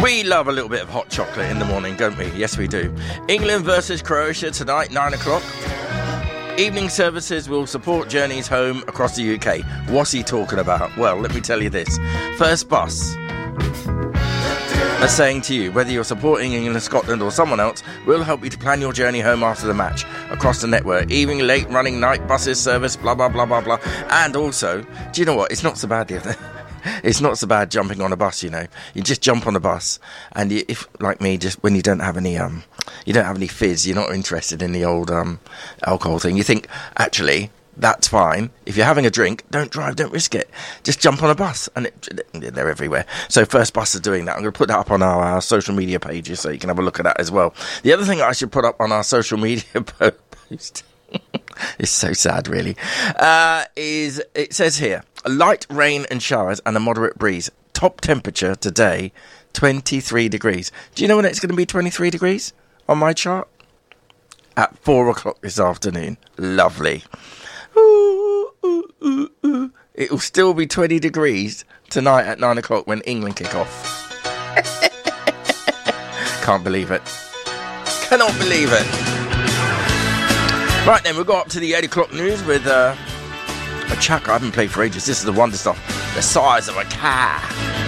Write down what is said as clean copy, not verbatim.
We love a little bit of hot chocolate in the morning, don't we? Yes, we do. England versus Croatia tonight, 9 o'clock. Evening services will support journeys home across the UK. What's he talking about? Well, let me tell you this. First Bus are saying to you, whether you're supporting England, Scotland or someone else, we'll help you to plan your journey home after the match across the network. Evening, late, running, night, buses, service, blah, blah, blah, blah, blah. And also, do you know what? It's not so bad the other It's not so bad jumping on a bus, you know. You just jump on a bus, and you, if like me, just when you don't have any fizz, you're not interested in the old alcohol thing. You think actually that's fine. If you're having a drink, don't drive, don't risk it. Just jump on a bus, and they're everywhere. So First Bus are doing that. I'm going to put that up on our social media pages so you can have a look at that as well. The other thing I should put up on our social media post. It's so sad, really. Is it says here, light rain and showers and a moderate breeze. Top temperature today, 23 degrees. Do you know when it's going to be 23 degrees on my chart? At 4 o'clock this afternoon. Lovely. Ooh, ooh, ooh, ooh. It will still be 20 degrees tonight at 9 o'clock when England kick off. Can't believe it. Cannot believe it. Right then, we'll go up to the 8 o'clock news with a track I haven't played for ages. This is the wonder stuff. The size of a car.